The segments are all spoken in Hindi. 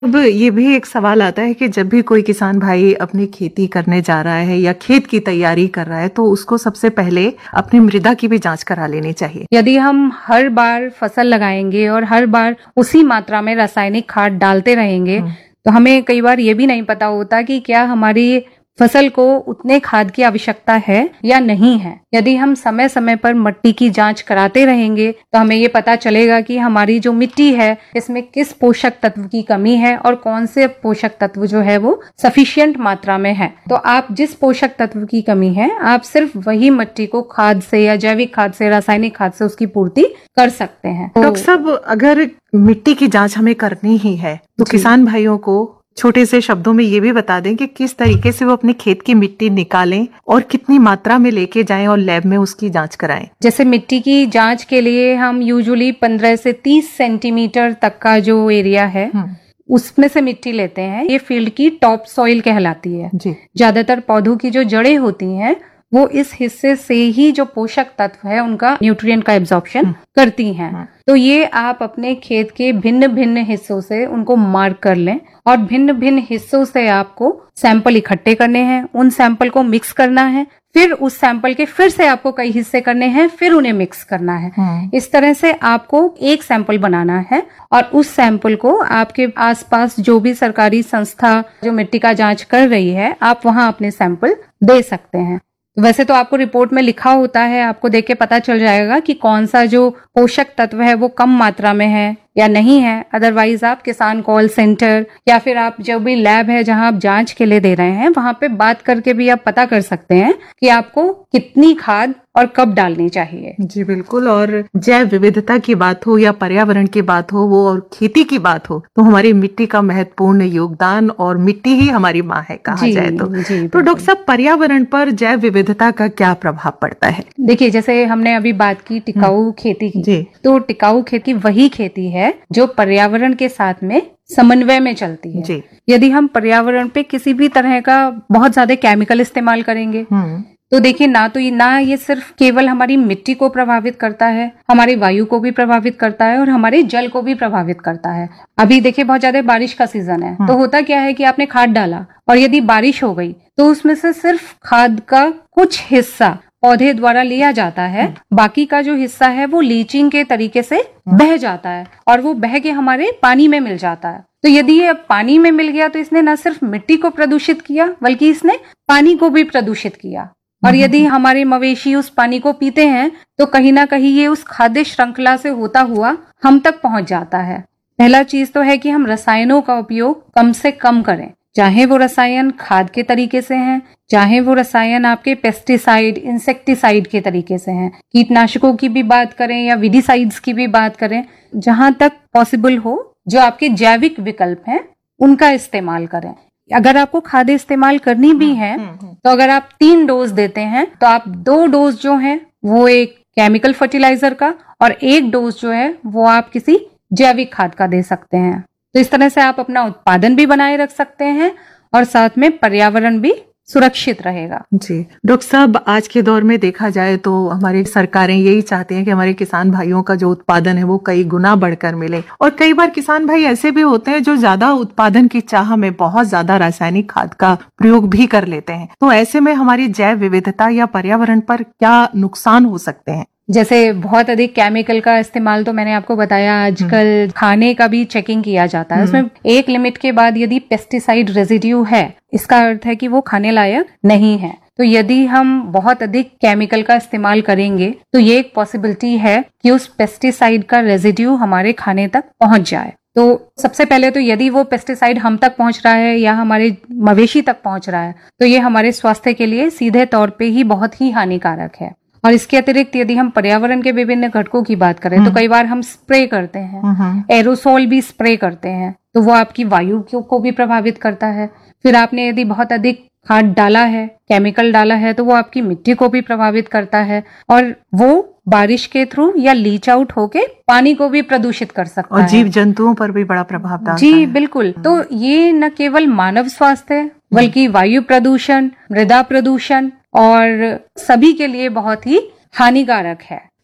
अब ये भी एक सवाल आता है कि जब भी कोई किसान भाई अपनी खेती करने जा रहा है या खेत की तैयारी कर रहा है तो उसको सबसे पहले अपनी मृदा की भी जांच करा लेनी चाहिए। यदि हम हर बार फसल लगाएंगे और हर बार उसी मात्रा में रासायनिक खाद डालते रहेंगे तो हमें कई बार ये भी नहीं पता होता कि क्या हमारी फसल को उतने खाद की आवश्यकता है या नहीं है। यदि हम समय समय पर मिट्टी की जांच कराते रहेंगे तो हमें ये पता चलेगा कि हमारी जो मिट्टी है इसमें किस पोषक तत्व की कमी है और कौन से पोषक तत्व जो है वो सफिशिएंट मात्रा में है। तो आप जिस पोषक तत्व की कमी है आप सिर्फ वही मिट्टी को खाद से या जैविक खाद से, रासायनिक खाद से उसकी पूर्ति कर सकते हैं। डॉक्टर साहब, अगर मिट्टी की जांच हमें करनी ही है तो किसान भाइयों को छोटे से शब्दों में ये भी बता दें कि किस तरीके से वो अपने खेत की मिट्टी निकालें और कितनी मात्रा में लेके जाएं और लैब में उसकी जांच कराएं। जैसे मिट्टी की जांच के लिए हम यूजुअली 15 से 30 सेंटीमीटर तक का जो एरिया है उसमें से मिट्टी लेते हैं। ये फील्ड की टॉप सॉइल कहलाती है। ज्यादातर पौधों की जो जड़ें होती हैं वो इस हिस्से से ही जो पोषक तत्व है उनका न्यूट्रिएंट का एब्जॉर्प्शन करती हैं। तो ये आप अपने खेत के भिन्न भिन्न हिस्सों से उनको मार्क कर लें और भिन्न भिन्न हिस्सों से आपको सैंपल इकट्ठे करने हैं, उन सैंपल को मिक्स करना है, फिर उस सैंपल के फिर से आपको कई हिस्से करने हैं, फिर उन्हें मिक्स करना है। इस तरह से आपको एक सैंपल बनाना है और उस सैंपल को आपके आसपास जो भी सरकारी संस्था जो मिट्टी का जांच कर रही है आप वहां अपने सैंपल दे सकते हैं। वैसे तो आपको रिपोर्ट में लिखा होता है, आपको देख के पता चल जाएगा कि कौन सा जो पोषक तत्व है वो कम मात्रा में है या नहीं है। अदरवाइज आप किसान कॉल सेंटर या फिर आप जो भी लैब है जहां आप जांच के लिए दे रहे हैं वहां पे बात करके भी आप पता कर सकते हैं कि आपको कितनी खाद और कब डालनी चाहिए। जी बिल्कुल। और जैव विविधता की बात हो या पर्यावरण की बात हो वो और खेती की बात हो तो हमारी मिट्टी का महत्वपूर्ण योगदान और मिट्टी ही हमारी माँ है कहा जाए तो डॉक्टर साहब, पर्यावरण पर जैव विविधता का क्या प्रभाव पड़ता है? देखिए, जैसे हमने अभी बात की टिकाऊ खेती की, तो टिकाऊ खेती वही खेती है जो पर्यावरण के साथ में समन्वय में चलती है। यदि हम पर्यावरण पे किसी भी तरह का बहुत ज्यादा केमिकल इस्तेमाल करेंगे तो देखिए ना ये सिर्फ केवल हमारी मिट्टी को प्रभावित करता है, हमारी वायु को भी प्रभावित करता है और हमारे जल को भी प्रभावित करता है। अभी देखिए बहुत ज्यादा बारिश का सीजन है तो होता क्या है कि आपने खाद डाला और यदि बारिश हो गई तो उसमें से सिर्फ खाद का कुछ हिस्सा पौधे द्वारा लिया जाता है, बाकी का जो हिस्सा है वो लीचिंग के तरीके से बह जाता है और वो बह के हमारे पानी में मिल जाता है। तो यदि ये पानी में मिल गया तो इसने न सिर्फ मिट्टी को प्रदूषित किया बल्कि इसने पानी को भी प्रदूषित किया। और यदि हमारे मवेशी उस पानी को पीते हैं तो कहीं ना कहीं ये उस खाद्य श्रृंखला से होता हुआ हम तक पहुंच जाता है। पहला चीज तो है कि हम रसायनों का उपयोग कम से कम करें, चाहे वो रसायन खाद के तरीके से हैं, चाहे वो रसायन आपके पेस्टिसाइड, इंसेक्टिसाइड के तरीके से हैं, कीटनाशकों की भी बात करें या विडिसाइड्स की भी बात करें, जहां तक पॉसिबल हो जो आपके जैविक विकल्प हैं उनका इस्तेमाल करें। अगर आपको खाद इस्तेमाल करनी भी है तो अगर आप 3 डोज देते हैं तो आप 2 डोज जो है वो एक केमिकल फर्टिलाइजर का और 1 डोज जो है वो आप किसी जैविक खाद का दे सकते हैं। तो इस तरह से आप अपना उत्पादन भी बनाए रख सकते हैं और साथ में पर्यावरण भी सुरक्षित रहेगा। जी डॉक्टर साहब, आज के दौर में देखा जाए तो हमारी सरकारें यही चाहती हैं कि हमारे किसान भाइयों का जो उत्पादन है वो कई गुना बढ़कर मिले और कई बार किसान भाई ऐसे भी होते हैं जो ज्यादा उत्पादन की चाह में बहुत ज्यादा रासायनिक खाद का प्रयोग भी कर लेते हैं। तो ऐसे में हमारी जैव विविधता या पर्यावरण पर क्या नुकसान हो सकते हैं? जैसे बहुत अधिक केमिकल का इस्तेमाल तो मैंने आपको बताया, आजकल खाने का भी चेकिंग किया जाता है। उसमें एक लिमिट के बाद यदि पेस्टिसाइड रेजिड्यू है इसका अर्थ है कि वो खाने लायक नहीं है। तो यदि हम बहुत अधिक केमिकल का इस्तेमाल करेंगे तो ये एक पॉसिबिलिटी है कि उस पेस्टिसाइड का रेजिड्यू हमारे खाने तक पहुंच जाए। तो सबसे पहले तो यदि वो पेस्टिसाइड हम तक पहुंच रहा है या हमारे मवेशी तक पहुंच रहा है तो ये हमारे स्वास्थ्य के लिए सीधे तौर पे ही बहुत ही हानिकारक है। और इसके अतिरिक्त यदि हम पर्यावरण के विभिन्न घटकों की बात करें तो कई बार हम स्प्रे करते हैं, एरोसोल भी स्प्रे करते हैं, तो वो आपकी वायु को भी प्रभावित करता है। फिर आपने यदि बहुत अधिक खाद डाला है, केमिकल डाला है, तो वो आपकी मिट्टी को भी प्रभावित करता है और वो बारिश के थ्रू या लीच आउट होके पानी को भी प्रदूषित कर सकता है और जीव जंतुओं पर भी बड़ा प्रभाव डालता है। जी बिल्कुल। तो ये न केवल मानव स्वास्थ्य बल्कि वायु प्रदूषण, मृदा प्रदूषण और सभी के लिए बहुत ही हानिकारक है।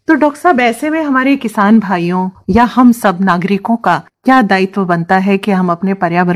तो डॉक्टर साहब, ऐसे में हमारे किसान भाइयों या हम सब नागरिकों का क्या दायित्व बनता है कि हम अपने पर्यावरण